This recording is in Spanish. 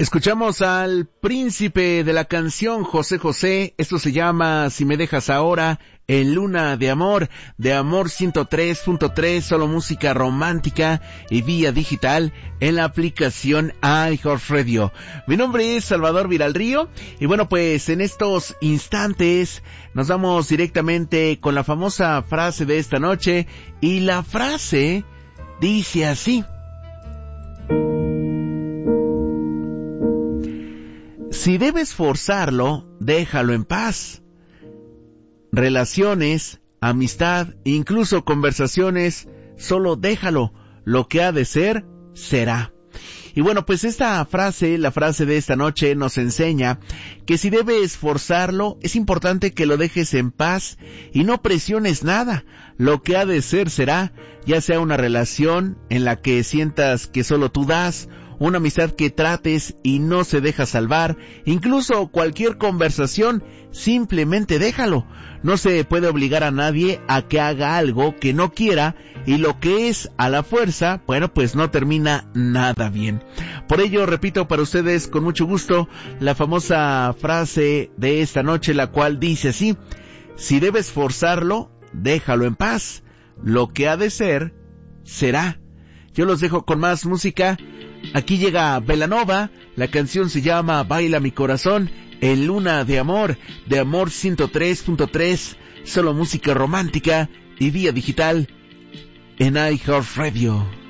Escuchamos al príncipe de la canción, José José. Esto se llama Si me dejas ahora, en Luna de Amor 103.3, solo música romántica y vía digital en la aplicación iHeartRadio. Mi nombre es Salvador Viralrío y bueno, pues en estos instantes nos vamos directamente con la famosa frase de esta noche, y la frase dice así: si debes forzarlo, déjalo en paz. Relaciones, amistad, incluso conversaciones, solo déjalo. Lo que ha de ser, será. Y bueno, pues esta frase, la frase de esta noche, nos enseña que si debes forzarlo, es importante que lo dejes en paz y no presiones nada. Lo que ha de ser, será, ya sea una relación en la que sientas que solo tú das, una amistad que trates y no se deja salvar, incluso cualquier conversación, simplemente déjalo. No se puede obligar a nadie a que haga algo que no quiera, y lo que es a la fuerza, bueno, pues no termina nada bien. Por ello, repito para ustedes con mucho gusto la famosa frase de esta noche, la cual dice así: si debes forzarlo, déjalo en paz. Lo que ha de ser, será. Yo los dejo con más música. Aquí llega Belanova, la canción se llama Baila mi corazón, en Luna de Amor 103.3, solo música romántica y vía digital en iHeartRadio.